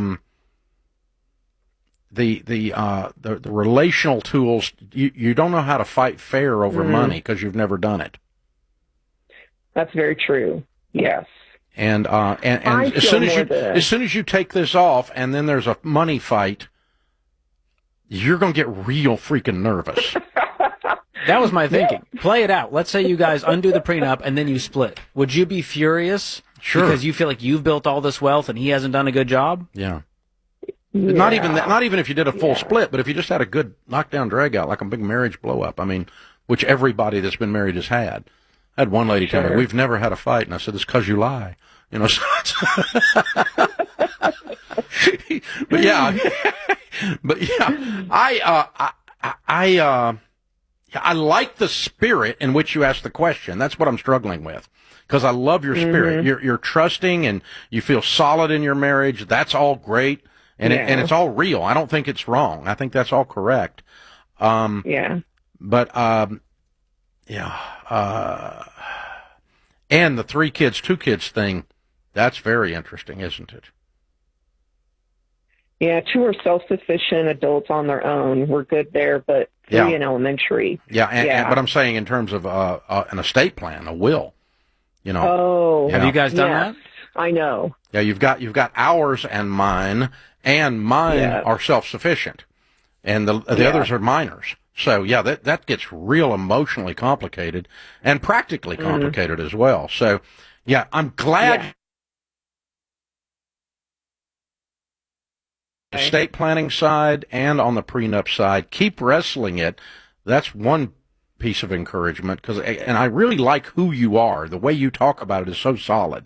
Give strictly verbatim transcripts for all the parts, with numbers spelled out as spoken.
um, the the uh the, the relational tools. You you don't know how to fight fair over Mm-hmm. money because you've never done it. That's very true. Yes. And uh and, I and as feel soon as more you the- as soon as you take this off, and then there's a money fight, you're gonna get real freaking nervous. That was my thinking. Play it out. Let's say you guys undo the prenup and then you split. Would you be furious? Sure. Because you feel like you've built all this wealth and he hasn't done a good job? Yeah. Yeah. Not even that. Not even if you did a full Yeah. split, but if you just had a good knockdown drag out, like a big marriage blow up. I mean, which everybody that's been married has had. I had one lady tell me, Sure. "We've never had a fight," and I said, "It's because you lie." You know. So but yeah, but yeah, I uh, I I uh, I like the spirit in which you ask the question. That's what I'm struggling with. Because I love your spirit. Mm-hmm. You're you're trusting and you feel solid in your marriage. That's all great, and Yeah. it, and it's all real. I don't think it's wrong. I think that's all correct. Um, Yeah. but um, yeah, uh, and the three kids, two kids thing, that's very interesting, isn't it? Yeah, two are self-sufficient adults on their own. We're good there, but three Yeah. in elementary. Yeah, and, Yeah. And, but I'm saying in terms of uh, uh, an estate plan, a will. You know, Oh. Yeah. Have you guys done yes, that? I know. yeah, you've got you've got ours and mine, and mine Yeah. are self-sufficient, and the the Yeah. others are minors. So yeah, that that gets real emotionally complicated and practically complicated as well. So yeah, I'm glad. Yeah. Estate planning side and on the prenup side, keep wrestling it. That's one piece of encouragement, because and I really like who you are. The way you talk about it is so solid.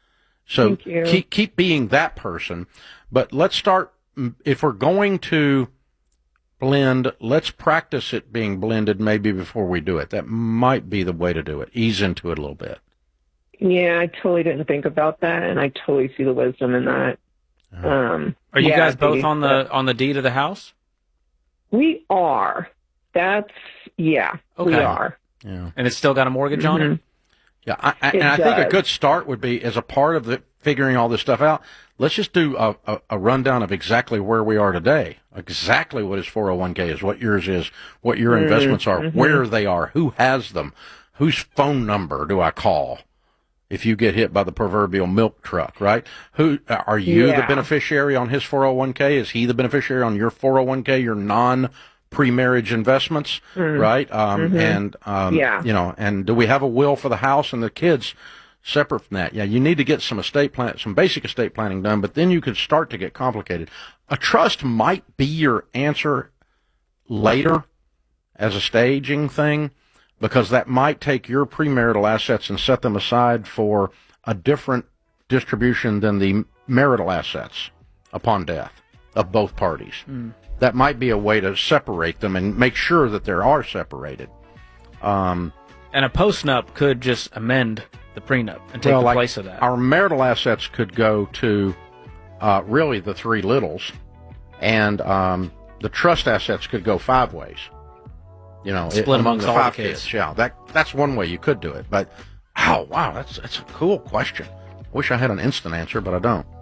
So Thank you. keep keep being that person. But let's start. If we're going to blend, let's practice it being blended maybe before we do it. That might be the way to do it. Ease into it a little bit. Yeah, I totally didn't think about that, and I totally see the wisdom in that. Um, Are you yeah, guys both the- on the on the deed of the house? We are. That's, yeah, we Okay. are. Yeah. And it's still got a mortgage on it? Mhm. Yeah, I, I, It and I think a does. good start would be, as a part of the figuring all this stuff out, let's just do a, a, a rundown of exactly where we are today, exactly what his four oh one k is, what yours is, what your Mm-hmm. investments are, where they are, who has them, whose phone number do I call if you get hit by the proverbial milk truck, right? Who are you the Yeah. beneficiary on his four oh one k? Is he the beneficiary on your four oh one k, your non pre-marriage investments, right? Um, and, um, Yeah. you know, and do we have a will for the house and the kids separate from that? Yeah, you need to get some estate plan, some basic estate planning done, but then you could start to get complicated. A trust might be your answer later as a staging thing, because that might take your premarital assets and set them aside for a different distribution than the marital assets upon death of both parties. That might be a way to separate them and make sure that they are separated. Um, And a postnup could just amend the prenup and take well, the like place of that. our marital assets could go to uh, really the three littles, and um, the trust assets could go five ways. You know, Split it, among amongst the all the five kids. kids. Yeah, that that's one way you could do it. But, oh wow, that's that's a cool question. Wish I had an instant answer, but I don't.